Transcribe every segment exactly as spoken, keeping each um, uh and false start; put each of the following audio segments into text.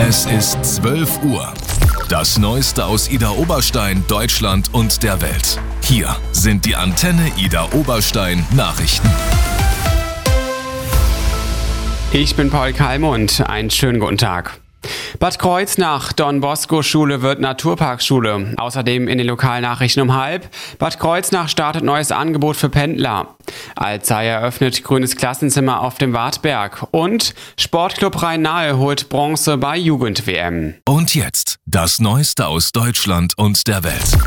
Es ist zwölf Uhr. Das Neueste aus Idar Oberstein, Deutschland und der Welt. Hier sind die Antenne Idar Oberstein Nachrichten. Ich bin Paul Kalmund. Einen schönen guten Tag. Bad Kreuznach Don-Bosco-Schule wird Naturparkschule. Außerdem in den Lokalnachrichten um halb. Bad Kreuznach startet neues Angebot für Pendler. Alzey eröffnet grünes Klassenzimmer auf dem Wartberg. Und Sportclub Rhein-Nahe holt Bronze bei Jugend-W M. Und jetzt das Neueste aus Deutschland und der Welt.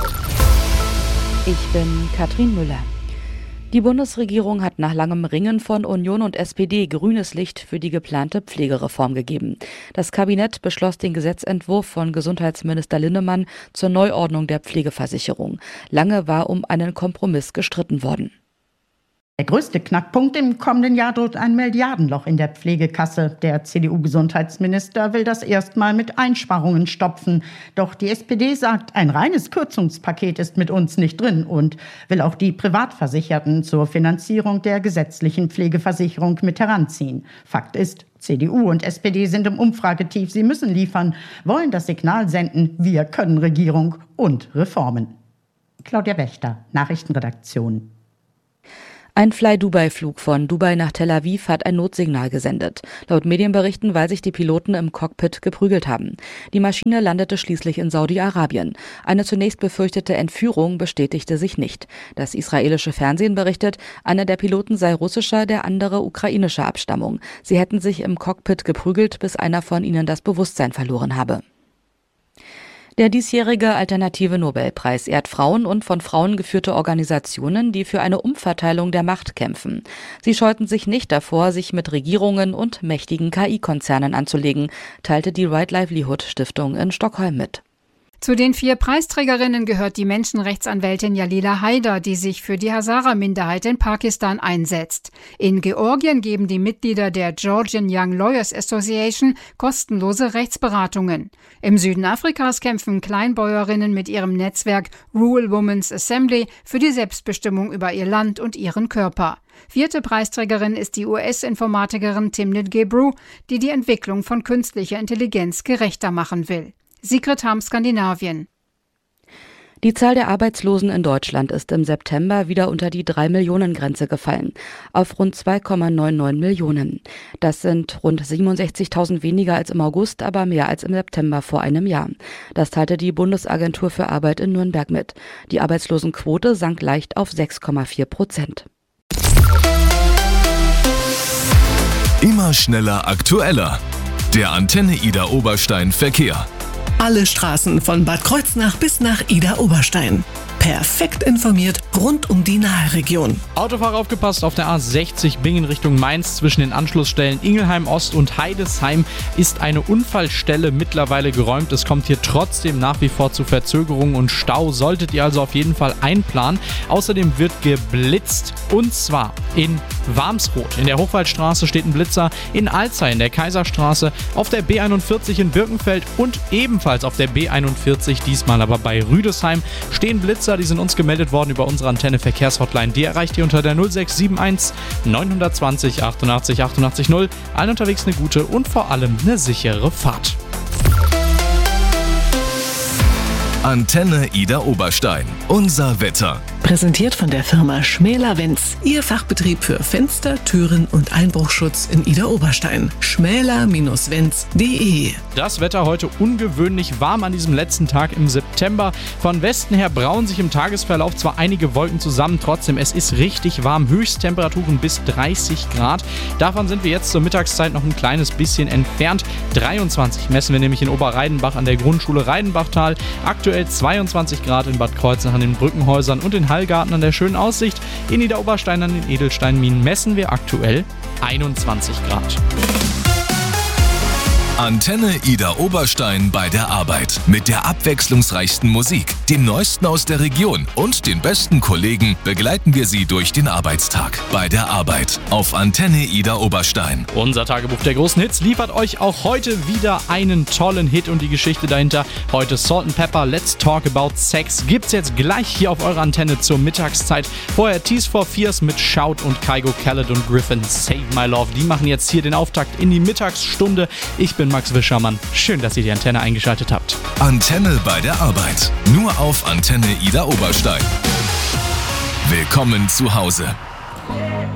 Ich bin Katrin Müller. Die Bundesregierung hat nach langem Ringen von Union und S P D grünes Licht für die geplante Pflegereform gegeben. Das Kabinett beschloss den Gesetzentwurf von Gesundheitsminister Linnemann zur Neuordnung der Pflegeversicherung. Lange war um einen Kompromiss gestritten worden. Der größte Knackpunkt im kommenden Jahr droht ein Milliardenloch in der Pflegekasse. Der C D U-Gesundheitsminister will das erstmal mit Einsparungen stopfen. Doch die S P D sagt, ein reines Kürzungspaket ist mit uns nicht drin und will auch die Privatversicherten zur Finanzierung der gesetzlichen Pflegeversicherung mit heranziehen. Fakt ist, C D U und S P D sind im Umfragetief. Sie müssen liefern, wollen das Signal senden, wir können Regierung und Reformen. Claudia Wächter, Nachrichtenredaktion. Ein Fly-Dubai-Flug von Dubai nach Tel Aviv hat ein Notsignal gesendet. Laut Medienberichten, weil sich die Piloten im Cockpit geprügelt haben. Die Maschine landete schließlich in Saudi-Arabien. Eine zunächst befürchtete Entführung bestätigte sich nicht. Das israelische Fernsehen berichtet, einer der Piloten sei russischer, der andere ukrainischer Abstammung. Sie hätten sich im Cockpit geprügelt, bis einer von ihnen das Bewusstsein verloren habe. Der diesjährige Alternative Nobelpreis ehrt Frauen und von Frauen geführte Organisationen, die für eine Umverteilung der Macht kämpfen. Sie scheuten sich nicht davor, sich mit Regierungen und mächtigen K I-Konzernen anzulegen, teilte die Right Livelihood Stiftung in Stockholm mit. Zu den vier Preisträgerinnen gehört die Menschenrechtsanwältin Jalila Haider, die sich für die Hazara-Minderheit in Pakistan einsetzt. In Georgien geben die Mitglieder der Georgian Young Lawyers Association kostenlose Rechtsberatungen. Im Süden Afrikas kämpfen Kleinbäuerinnen mit ihrem Netzwerk Rural Women's Assembly für die Selbstbestimmung über ihr Land und ihren Körper. Vierte Preisträgerin ist die U S-Informatikerin Timnit Gebru, die die Entwicklung von künstlicher Intelligenz gerechter machen will. Sigrid Harm, Skandinavien. Die Zahl der Arbeitslosen in Deutschland ist im September wieder unter die drei Millionen Grenze gefallen, auf rund zwei Komma neunundneunzig Millionen. Das sind rund siebenundsechzigtausend weniger als im August, aber mehr als im September vor einem Jahr. Das teilte die Bundesagentur für Arbeit in Nürnberg mit. Die Arbeitslosenquote sank leicht auf sechs Komma vier Prozent. Immer schneller, aktueller. Der Antenne Idar Oberstein Verkehr. Alle Straßen von Bad Kreuznach bis nach Idar Oberstein. Perfekt informiert rund um die Naheregion. Autofahrer aufgepasst, auf der A sechzig Bingen Richtung Mainz zwischen den Anschlussstellen Ingelheim Ost und Heidesheim ist eine Unfallstelle mittlerweile geräumt. Es kommt hier trotzdem nach wie vor zu Verzögerungen und Stau. Solltet ihr also auf jeden Fall einplanen. Außerdem wird geblitzt und zwar in Warmsroth. In der Hochwaldstraße steht ein Blitzer, in Alzey in der Kaiserstraße, auf der B einundvierzig in Birkenfeld und ebenfalls auf der B einundvierzig, diesmal aber bei Rüdesheim, stehen Blitzer. Die sind uns gemeldet worden über unsere Antenne Verkehrshotline. Die erreicht ihr unter der null sechs sieben eins neun zwei null achtundachtzig achtundachtzig null. Allen unterwegs eine gute und vor allem eine sichere Fahrt. Antenne Idar Oberstein. Unser Wetter. Präsentiert von der Firma Schmäler-Wenz. Ihr Fachbetrieb für Fenster, Türen und Einbruchschutz in Idar Oberstein. schmäler Bindestrich wenz punkt de. Das Wetter heute ungewöhnlich warm an diesem letzten Tag im September. Von Westen her brauen sich im Tagesverlauf zwar einige Wolken zusammen, trotzdem es ist richtig warm. Höchsttemperaturen bis dreißig Grad. Davon sind wir jetzt zur Mittagszeit noch ein kleines bisschen entfernt. dreiundzwanzig messen wir nämlich in Oberreidenbach an der Grundschule Reidenbachtal. Aktuell zweiundzwanzig Grad in Bad Kreuznach an den Brückenhäusern und in Hallgarten an der schönen Aussicht. In Idar Oberstein an den Edelsteinminen messen wir aktuell einundzwanzig Grad. Antenne Idar Oberstein bei der Arbeit. Mit der abwechslungsreichsten Musik, dem Neuesten aus der Region und den besten Kollegen begleiten wir Sie durch den Arbeitstag. Bei der Arbeit auf Antenne Idar Oberstein. Unser Tagebuch der großen Hits liefert euch auch heute wieder einen tollen Hit und die Geschichte dahinter. Heute Salt and Pepper, Let's Talk About Sex. Gibt's jetzt gleich hier auf eurer Antenne zur Mittagszeit. Vorher Tears for Fears mit Shout und Kygo Khaled und Griffin Save My Love. Die machen jetzt hier den Auftakt in die Mittagsstunde. Ich bin Max Wischermann. Schön, dass ihr die Antenne eingeschaltet habt. Antenne bei der Arbeit. Nur auf Antenne Idar Oberstein. Willkommen zu Hause.